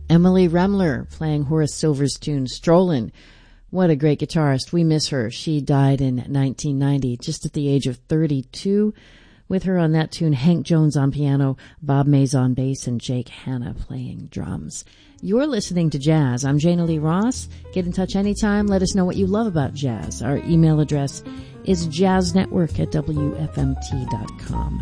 Emily Remler playing Horace Silver's tune Strollin'. What a great guitarist. We miss her. She died in 1990, just at the age of 32. With her on that tune, Hank Jones on piano, Bob Mays on bass, and Jake Hanna playing drums. You're listening to Jazz. I'm Jana Lee Ross. Get in touch anytime. Let us know what you love about jazz. Our email address is jazznetwork@wfmt.com.